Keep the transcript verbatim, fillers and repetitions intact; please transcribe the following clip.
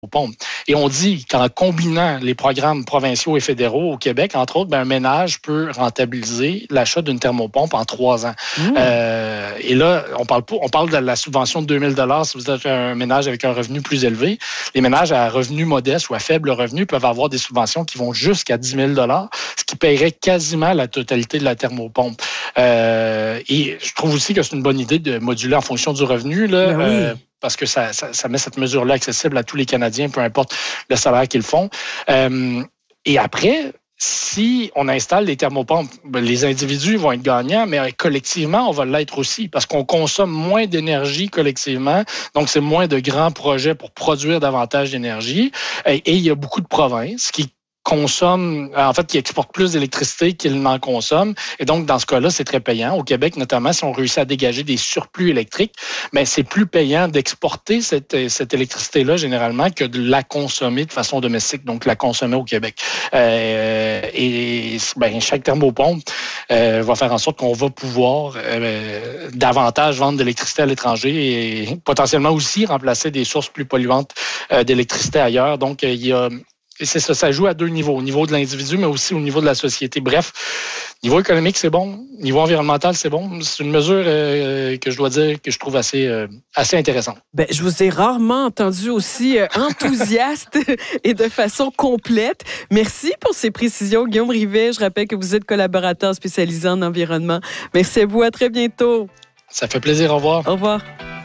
thermopompes. Et on dit qu'en combinant les programmes provinciaux et fédéraux au Québec, entre autres, ben, un ménage peut rentabiliser l'achat d'une thermopompe en trois ans. Mmh. Euh, et là, on parle pas, on parle de la subvention de deux mille dollars si vous êtes un ménage avec un revenu plus élevé. Les ménages à revenu modeste ou à faible revenu peuvent avoir des subventions qui vont jusqu'à dix mille dollars, ce qui paierait quasiment la totalité de la thermopompe. Euh, et je trouve aussi que c'est une bonne idée de moduler en fonction du revenu, là. Ben oui. euh, parce que ça, ça, ça met cette mesure-là accessible à tous les Canadiens, peu importe le salaire qu'ils font. Euh, et après, si on installe les thermopompes, les individus vont être gagnants, mais collectivement, on va l'être aussi parce qu'on consomme moins d'énergie collectivement. Donc, c'est moins de grands projets pour produire davantage d'énergie. Et, et il y a beaucoup de provinces qui consomment, en fait, qui exportent plus d'électricité qu'ils n'en consomment. Et donc, dans ce cas-là, c'est très payant. Au Québec, notamment, si on réussit à dégager des surplus électriques, mais c'est plus payant d'exporter cette, cette électricité-là, généralement, que de la consommer de façon domestique, donc la consommer au Québec. Euh, et ben, chaque thermopompe euh, va faire en sorte qu'on va pouvoir euh, davantage vendre de l'électricité à l'étranger et potentiellement aussi remplacer des sources plus polluantes euh, d'électricité ailleurs. Donc, il y a Et c'est ça, ça joue à deux niveaux, au niveau de l'individu, mais aussi au niveau de la société. Bref, niveau économique, c'est bon. Niveau environnemental, c'est bon. C'est une mesure euh, que je dois dire que je trouve assez, euh, assez intéressante. Ben, je vous ai rarement entendu aussi euh, enthousiaste et de façon complète. Merci pour ces précisions, Guillaume Rivet. Je rappelle que vous êtes collaborateur spécialisé en environnement. Merci à vous. À très bientôt. Ça fait plaisir. Au revoir. Au revoir.